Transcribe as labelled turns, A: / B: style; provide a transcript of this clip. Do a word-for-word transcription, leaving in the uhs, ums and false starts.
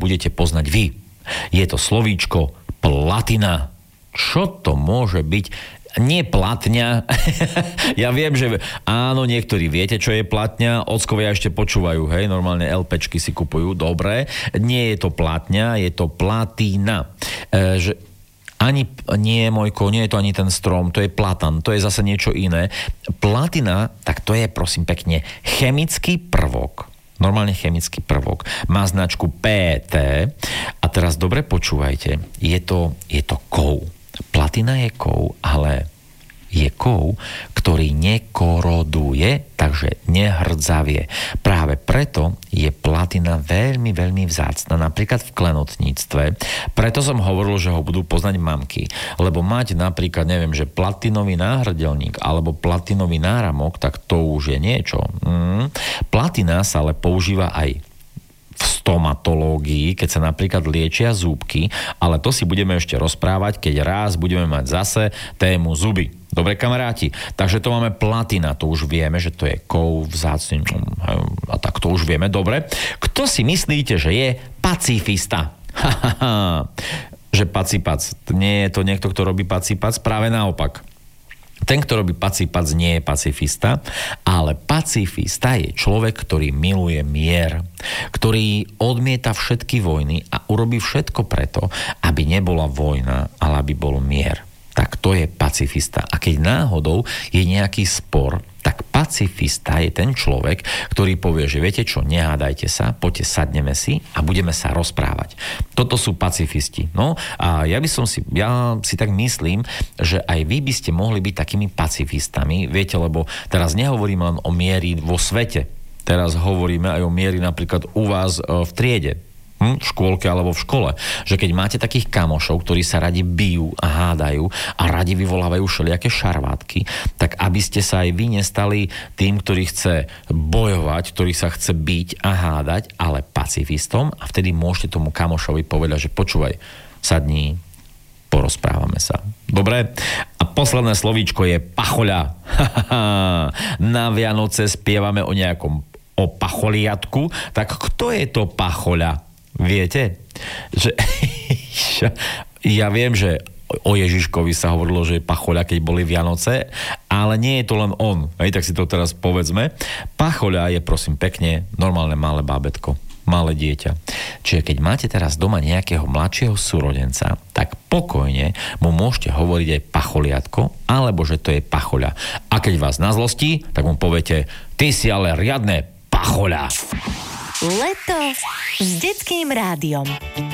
A: budete poznať vy. Je to slovíčko platina. Čo to môže byť? Nie platňa. Ja viem, že áno, niektorí viete, čo je platňa. Ockovia ešte počúvajú, hej, normálne LPčky si kupujú, dobre. Nie je to platňa, je to platina. E, že ani nie, Mojko, nie je to ani ten strom, to je platan, to je zase niečo iné. Platina, tak to je, prosím pekne, chemický prvok, normálne chemický prvok, má značku pé té a teraz dobre počúvajte, je to, je to kov. Platina je kov, ale je kov, ktorý nekoroduje, takže nehrdzavie. Práve preto je platina veľmi, veľmi vzácna, napríklad v klenotníctve. Preto som hovoril, že ho budú poznať mamky. Lebo mať napríklad, neviem, že platinový náhrdelník alebo platinový náramok, tak to už je niečo. Mm. Platina sa ale používa aj v stomatológii, keď sa napríklad liečia zúbky, ale to si budeme ešte rozprávať, keď raz budeme mať zase tému zuby. Dobre, kamaráti? Takže to máme platina, to už vieme, že to je kov vzácny a tak to už vieme, dobre. Kto si myslíte, že je pacifista? Že pacipac. Nie je to niekto, kto robí pacipac? Práve naopak. Ten, kto robí pacipac, nie je pacifista, ale pacifista je človek, ktorý miluje mier, ktorý odmieta všetky vojny a urobí všetko preto, aby nebola vojna, ale aby bol mier. Tak to je pacifista. A keď náhodou je nejaký spor, tak pacifista je ten človek, ktorý povie, že viete čo, nehádajte sa, poďte sadneme si a budeme sa rozprávať. Toto sú pacifisti. No a ja by som si, ja si tak myslím, že aj vy by ste mohli byť takými pacifistami, viete, lebo teraz nehovorím len o miery vo svete, teraz hovoríme aj o miery napríklad u vás v triede, v škôlke alebo v škole. Že keď máte takých kamošov, ktorí sa radi bijú a hádajú a radi vyvolávajú všelijaké šarvátky, tak aby ste sa aj vy nestali tým, ktorý chce bojovať, ktorý sa chce byť a hádať, ale pacifistom, a vtedy môžete tomu kamošovi povedať, že počúvaj, sadni, porozprávame sa. Dobre? A posledné slovíčko je pachoľa. Na Vianoce spievame o nejakom o pacholiatku, tak kto je to pachoľa? Viete? Že, ja viem, že o Ježiškovi sa hovorilo, že je pachoľa, keď boli Vianoce, ale nie je to len on. Hej, tak si to teraz povedzme. Pachoľa je, prosím pekne, normálne malé bábätko, malé dieťa. Čiže keď máte teraz doma nejakého mladšieho súrodenca, tak pokojne mu môžete hovoriť aj pacholiatko, alebo že to je pachoľa. A keď vás nazlostí, tak mu poviete, ty si ale riadne pachoľa.
B: Leto s Detským rádiom.